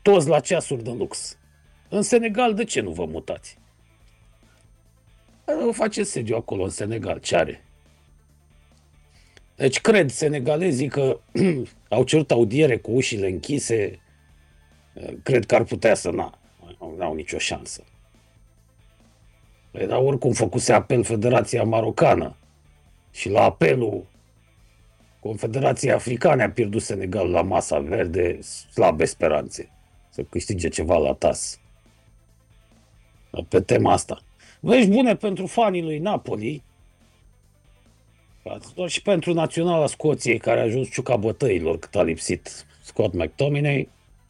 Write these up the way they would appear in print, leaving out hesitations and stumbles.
toți la ceasuri de lux. În Senegal, de ce nu vă mutați? Vă faceți sediu acolo, în Senegal, ce are? Deci cred senegalezii că au cerut audiere cu ușile închise, cred că ar putea să n-au nicio șansă. Dar oricum făcuse apel Federația Marocană și la apelul Confederației Africane a pierdut Senegal la masa verde, slabe speranțe să câștige ceva la tas. Pe tema asta. Vești bune pentru fanii lui Napoli, doar și pentru Naționala Scoției, care a ajuns ciuca bătăilor cât a lipsit Scott McTominay.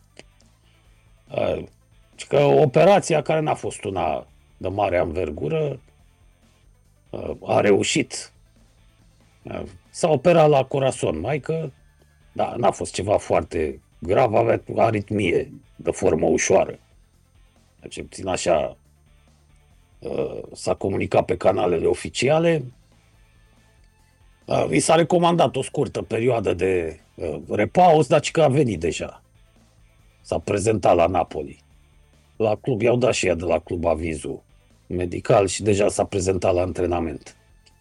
Că operația, care n-a fost una de mare anvergură, a reușit. S-a operat la corazon, maică, dar n-a fost ceva foarte grav, avea aritmie de formă ușoară. Deci, puțin așa, s-a comunicat pe canalele oficiale. I s-a recomandat o scurtă perioadă de repaus, dar că a venit deja. S-a prezentat la Napoli. La club, i-au dat și ea de la club avizul medical și deja s-a prezentat la antrenament.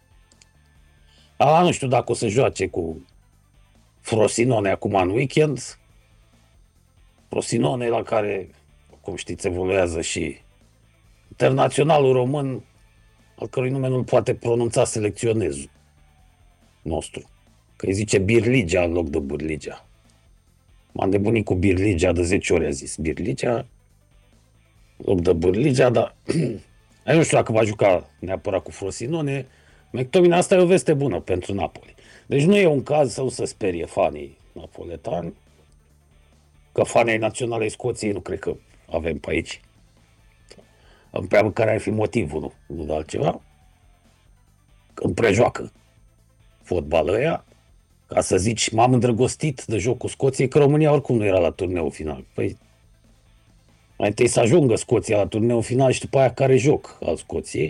Nu știu dacă o să joace cu Frosinone acum în weekend. Frosinone la care, cum știți, evoluează și internaționalul român, al cărui nume nu-l poate pronunța selecționezul nostru. Că îi zice Birligea în loc de Burligea. M-am nebunit cu Birligea de 10 ori, a zis Birligea în loc de Burligea, dar nu știu dacă va juca neapărat cu Frosinone. McTominay, asta e o veste bună pentru Napoli. Deci nu e un caz să nu se sperie fanii napoletani, că fanii naționale Scoției nu cred că avem pe aici. Pe care ar fi motivul, nu de altceva. Când prejoacă fotbalul ăia, ca să zici, m-am îndrăgostit de jocul Scoției, că România oricum nu era la turneul final. Păi, mai întâi să ajungă Scoția la turneul final și după aia care joc al Scoției.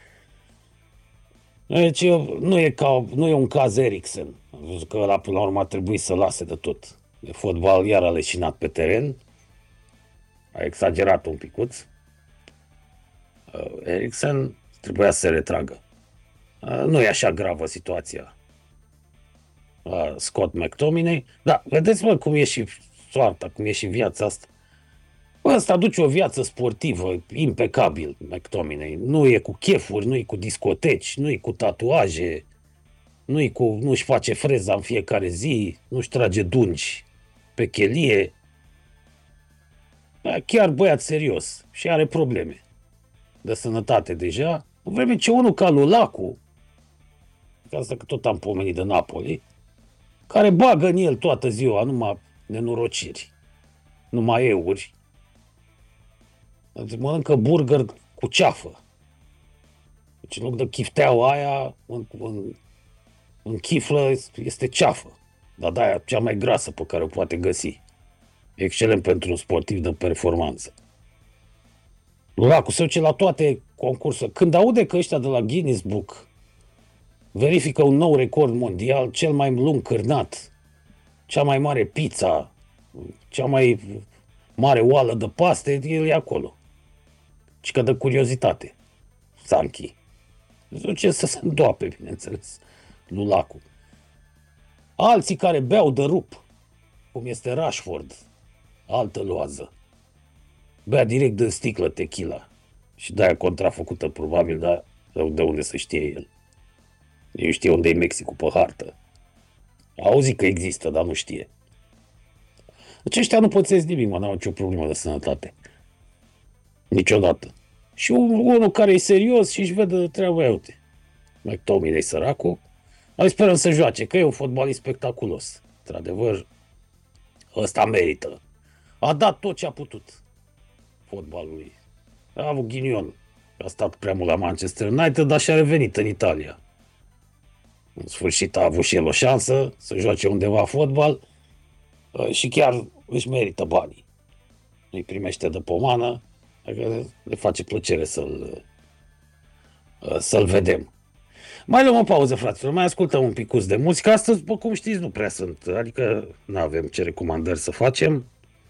Deci nu e un caz Eriksen. Am văzut că ăla până la urmă a trebuit să lase de tot. De fotbal iar a leșinat pe teren. A exagerat un picuț. Eriksen trebuia să se retragă. Nu e așa gravă situația Scott McTominay. Da, vedeți mă cum e și soarta, cum e și viața asta. Ăsta duce o viață sportivă impecabil, McTominay. Nu e cu chefuri, nu e cu discoteci, nu e cu tatuaje, nu-și face freza în fiecare zi, nu-și trage dungi pe chelie. Chiar băiat serios și are probleme de sănătate deja. În vreme ce unul ca Lukaku, asta că tot am pomenit de Napoli, care bagă în el toată ziua numai nenorociri, numai euri, mănâncă burger cu ceafă. Deci în loc de chifteaua aia, în chiflă este ceafă. Dar de-aia cea mai grasă pe care o poate găsi. Excelent pentru un sportiv de performanță. Lukaku se duce la toate concursurile. Când aude că ăștia de la Guinness Book verifică un nou record mondial, cel mai lung cârnat, cea mai mare pizza, cea mai mare oală de paste, el e acolo. Și că de curiozitate. Sanchi. Ce să se îndoape, bineînțeles, Lukaku. Alții care beau de rup, cum este Rashford, altă loază. Bea direct din sticlă tequila. Și de-aia contrafăcută, probabil, dar de unde să știe el. Eu știe unde e Mexicul pe hartă. Auzi că există, dar nu știe. Deci ăștia nu pățesc nimic, mă, n-au nicio problemă de sănătate. Niciodată. Și unul care e serios și își vede treaba aia, uite. McTominay, săracul. Noi sperăm să joace, că e un fotbalist spectaculos. Într-adevăr, ăsta merită. A dat tot ce a putut fotbalului. A avut ghinion. A stat prea mult la Manchester United, dar și-a revenit în Italia. În sfârșit a avut și el o șansă să joace undeva fotbal și chiar își merită banii. Îi primește de pomană, adică le face plăcere să-l vedem. Mai luăm o pauză, fraților, mai ascultăm un picuț de muzică. Astăzi, după cum știți, nu prea sunt, adică nu avem ce recomandări să facem.